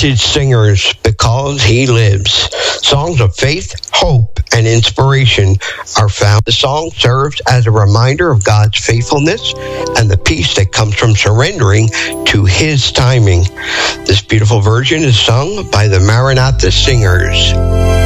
Heritage Singers, Because He Lives. Songs of faith, hope, and inspiration are found. The song serves as a reminder of God's faithfulness and the peace that comes from surrendering to His timing. This beautiful version is sung by the Maranatha Singers.